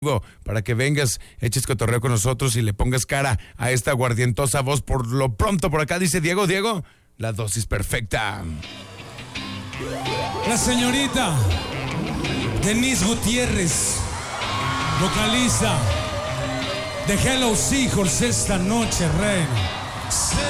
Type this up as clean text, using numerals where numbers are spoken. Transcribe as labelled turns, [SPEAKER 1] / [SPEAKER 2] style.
[SPEAKER 1] para que vengas, eches cotorreo con nosotros y le pongas cara a esta aguardientosa voz. Por lo pronto, por acá dice Diego, la dosis perfecta.
[SPEAKER 2] La señorita Denise Gutiérrez, vocaliza de Hello Seahorse esta noche, reina.